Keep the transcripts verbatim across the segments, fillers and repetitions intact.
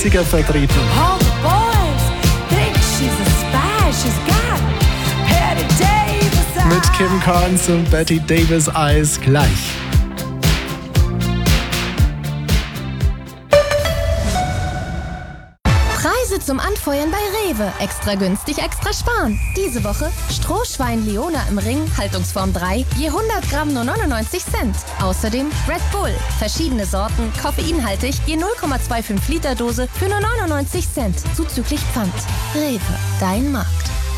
neunziger vertreten. All the boys think she's a spy. She's got Betty Davis eyes. Mit Kim Carnes und Betty Davis Eyes gleich. Preise zum Anfeuern bei Rewe. Extra günstig, extra sparen. Diese Woche Strohschwein Leona im Ring, Haltungsform drei, je hundert Gramm nur neunundneunzig Cent. Außerdem Red Bull, verschiedene Sorten, koffeinhaltig, je null Komma fünfundzwanzig Liter Dose für nur neunundneunzig Cent, zuzüglich Pfand. Rewe, dein Markt.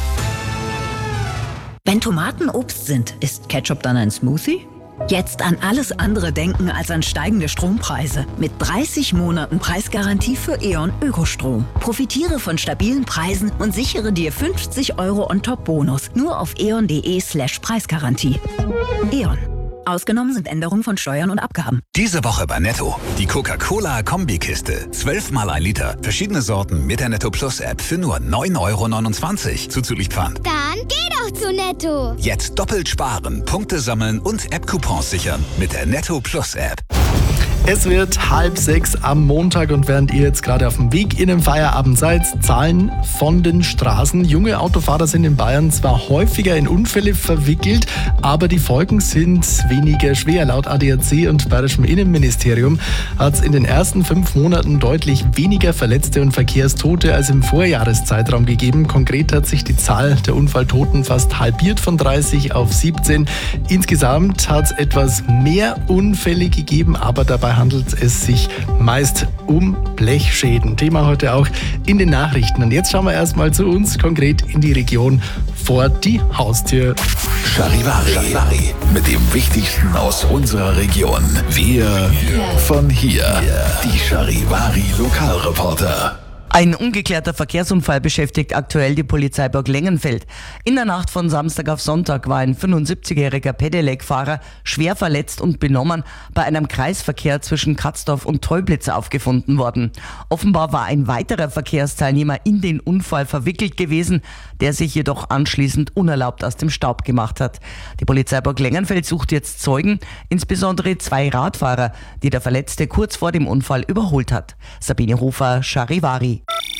Wenn Tomaten Obst sind, ist Ketchup dann ein Smoothie? Jetzt an alles andere denken als an steigende Strompreise. Mit dreißig Monaten Preisgarantie für E.ON Ökostrom. Profitiere von stabilen Preisen und sichere dir fünfzig Euro On-Top-Bonus. Nur auf eon.de slash Preisgarantie. E.ON. Ausgenommen sind Änderungen von Steuern und Abgaben. Diese Woche bei Netto. Die Coca-Cola-Kombikiste. zwölf mal ein Liter. Verschiedene Sorten mit der Netto Plus App für nur neun Euro neunundzwanzig. Zuzüglich Pfand. Dann geh doch zu Netto. Jetzt doppelt sparen, Punkte sammeln und App-Coupons sichern mit der Netto Plus App. Es wird halb sechs am Montag und während ihr jetzt gerade auf dem Weg in den Feierabend seid, Zahlen von den Straßen. Junge Autofahrer sind in Bayern zwar häufiger in Unfälle verwickelt, aber die Folgen sind weniger schwer. Laut A D A C und Bayerischem Innenministerium hat es in den ersten fünf Monaten deutlich weniger Verletzte und Verkehrstote als im Vorjahreszeitraum gegeben. Konkret hat sich die Zahl der Unfalltoten fast halbiert von dreißig auf siebzehn. Insgesamt hat es etwas mehr Unfälle gegeben, aber dabei handelt es sich meist um Blechschäden. Thema heute auch in den Nachrichten. Und jetzt schauen wir erstmal zu uns, konkret in die Region vor die Haustür. Charivari, Charivari. Mit dem Wichtigsten aus unserer Region. Wir von hier. Die Charivari Lokalreporter. Ein ungeklärter Verkehrsunfall beschäftigt aktuell die Polizei Burglengenfeld. In der Nacht von Samstag auf Sonntag war ein fünfundsiebzigjähriger Pedelec-Fahrer schwer verletzt und benommen bei einem Kreisverkehr zwischen Katzdorf und Teublitz aufgefunden worden. Offenbar war ein weiterer Verkehrsteilnehmer in den Unfall verwickelt gewesen, der sich jedoch anschließend unerlaubt aus dem Staub gemacht hat. Die Polizei Burglengenfeld sucht jetzt Zeugen, insbesondere zwei Radfahrer, die der Verletzte kurz vor dem Unfall überholt hat. Sabine Hofer, Charivari.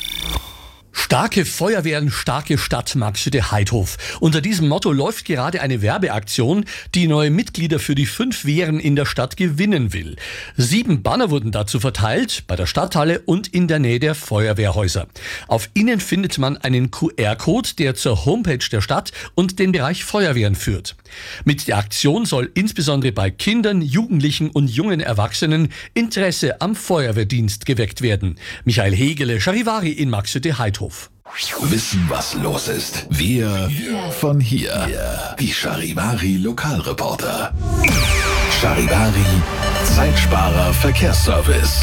Starke Feuerwehren, starke Stadt, Marxhütte-Heidhof. Unter diesem Motto läuft gerade eine Werbeaktion, die neue Mitglieder für die fünf Wehren in der Stadt gewinnen will. Sieben Banner wurden dazu verteilt, bei der Stadthalle und in der Nähe der Feuerwehrhäuser. Auf ihnen findet man einen Q R-Code, der zur Homepage der Stadt und den Bereich Feuerwehren führt. Mit der Aktion soll insbesondere bei Kindern, Jugendlichen und jungen Erwachsenen Interesse am Feuerwehrdienst geweckt werden. Michael Hegele, Charivari in Marxhütte-Heidhof. Wissen, was los ist. Wir von hier. Die Charivari Lokalreporter. Charivari Zeitsparer Verkehrsservice.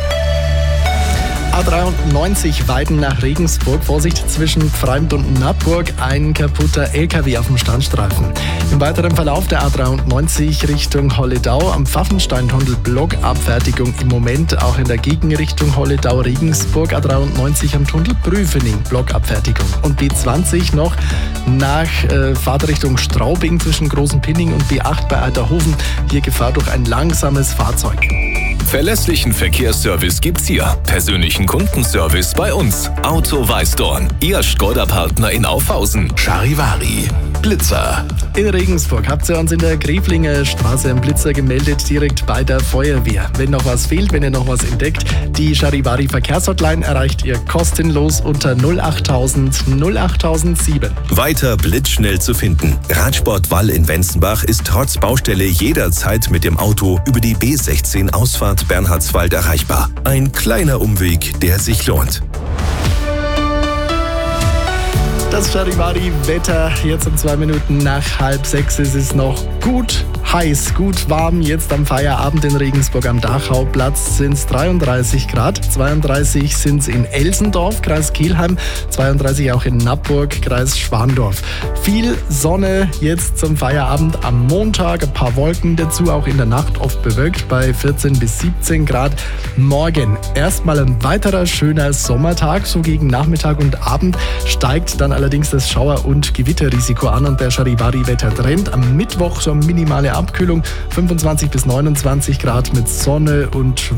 A dreiundneunzig Weiden nach Regensburg. Vorsicht, zwischen Pfreimd und Nappburg ein kaputter L K W auf dem Standstreifen. Im weiteren Verlauf der A dreiundneunzig Richtung Holledau am Pfaffensteintunnel Blockabfertigung im Moment auch in der Gegenrichtung Holledau-Regensburg. A dreiundneunzig am Tunnel Prüfening Blockabfertigung. Und B zwanzig noch nach äh, Fahrtrichtung Straubing zwischen Großen Pinning und B acht bei Alterhofen. Hier Gefahr durch ein langsames Fahrzeug. Verlässlichen Verkehrsservice gibt's hier. Persönlichen Kundenservice bei uns. Auto Weißdorn. Ihr Skoda-Partner in Aufhausen. Charivari Blitzer. In Regensburg habt ihr uns in der Greflinger Straße einen Blitzer gemeldet, direkt bei der Feuerwehr. Wenn noch was fehlt, wenn ihr noch was entdeckt, die Charivari Verkehrshotline erreicht ihr kostenlos unter null achttausend null achttausendsieben. Weiter blitzschnell zu finden. Radsport Wall in Wenzenbach ist trotz Baustelle jederzeit mit dem Auto über die B sechzehn Ausfahrt Bernhardswald erreichbar. Ein kleiner Umweg, der sich lohnt. Das Charivari-Wetter jetzt um zwei Minuten nach halb sechs. Es ist noch gut heiß, gut warm. Jetzt am Feierabend in Regensburg am Dachauplatz sind es dreiunddreißig Grad. zweiunddreißig sind es in Elsendorf, Kreis Kelheim. zweiunddreißig auch in Nappburg, Kreis Schwandorf. Viel Sonne jetzt zum Feierabend am Montag. Ein paar Wolken dazu, auch in der Nacht oft bewölkt bei vierzehn bis siebzehn Grad. Morgen erstmal ein weiterer schöner Sommertag. So gegen Nachmittag und Abend steigt dann allerdings das Schauer- und Gewitterrisiko an und der Charivari-Wettertrend. Am Mittwoch so eine minimale Abkühlung, fünfundzwanzig bis neunundzwanzig Grad mit Sonne und